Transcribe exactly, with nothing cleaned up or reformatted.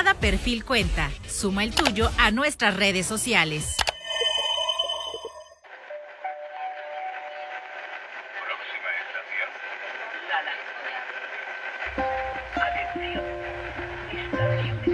Cada perfil cuenta. Suma el tuyo a nuestras redes sociales. Próxima estación, La Laguna. Atención, estación